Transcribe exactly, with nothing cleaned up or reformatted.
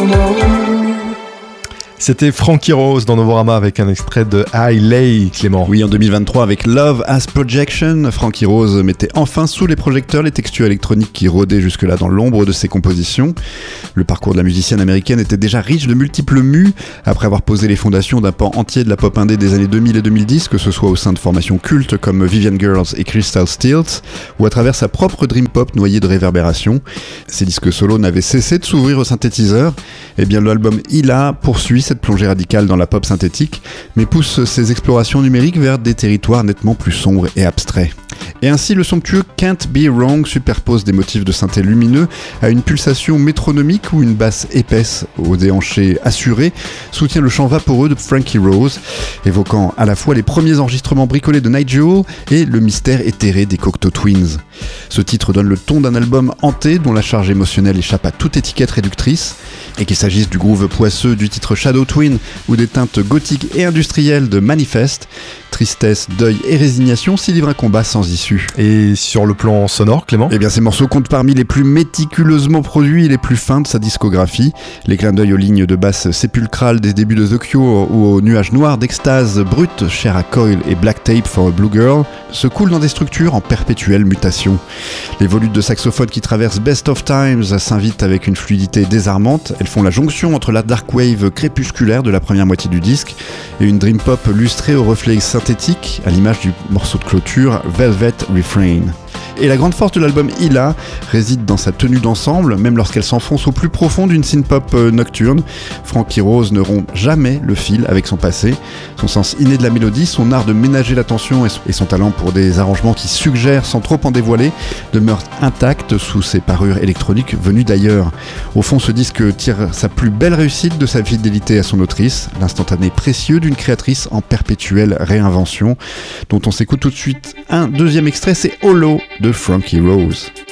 C'était Frankie Rose dans Novorama avec un extrait de I Lay, Clément. Oui, en deux mille vingt-trois, avec Love as Projection, Frankie Rose mettait enfin sous les projecteurs les textures électroniques qui rôdaient jusque-là dans l'ombre de ses compositions. Le parcours de la musicienne américaine était déjà riche de multiples mues, après avoir posé les fondations d'un pan entier de la pop indé des années deux mille et deux mille dix, que ce soit au sein de formations cultes comme Vivian Girls et Crystal Stills, ou à travers sa propre dream pop noyée de réverbération. Ses disques solo n'avaient cessé de s'ouvrir au synthétiseur. Et bien l'album Ila poursuit cette plongée radicale dans la pop synthétique, mais pousse ses explorations numériques vers des territoires nettement plus sombres et abstraits. Et ainsi, le somptueux Can't Be Wrong superpose des motifs de synthé lumineux à une pulsation métronomique où une basse épaisse aux déhanchés assurés soutient le chant vaporeux de Frankie Rose, évoquant à la fois les premiers enregistrements bricolés de Nigel et le mystère éthéré des Cocteau Twins. Ce titre donne le ton d'un album hanté dont la charge émotionnelle échappe à toute étiquette réductrice, et qu'il s'agisse du groove poisseux du titre Shadow Twin ou des teintes gothiques et industrielles de Manifest, tristesse, deuil et résignation s'y livre un combat sans issue. Et sur le plan sonore, Clément ? Eh bien, ces morceaux comptent parmi les plus méticuleusement produits et les plus fins de sa discographie. Les clins d'œil aux lignes de basse sépulcrales des débuts de The Cure ou aux nuages noirs d'extase brute chers à Coil et Black Tape for a Blue Girl se coulent dans des structures en perpétuelle mutation. Les volutes de saxophone qui traversent Best of Times s'invitent avec une fluidité désarmante. Elles font la jonction entre la dark wave crépusculaire de la première moitié du disque et une dream pop lustrée aux reflets synthétiques, à l'image du morceau de clôture Velvet Refrain. Et la grande force de l'album Ila réside dans sa tenue d'ensemble, même lorsqu'elle s'enfonce au plus profond d'une synth-pop nocturne. Frankie Rose ne rompt jamais le fil avec son passé. Son sens inné de la mélodie, son art de ménager l'attention et son talent pour des arrangements qui suggèrent sans trop en dévoiler demeurent intacts sous ses parures électroniques venues d'ailleurs. Au fond, ce disque tire sa plus belle réussite de sa fidélité à son autrice, l'instantané précieux d'une créatrice en perpétuelle réinvention, dont on s'écoute tout de suite un deuxième extrait, c'est Hollow de Frankie Rose.